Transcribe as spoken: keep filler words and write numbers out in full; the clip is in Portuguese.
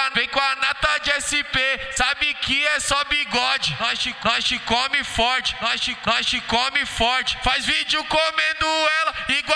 a, vem com a nata de S P, sabe que é só bigode. Nós te, nós te come forte, nós te, nós te come forte. Faz vídeo comendo ela igual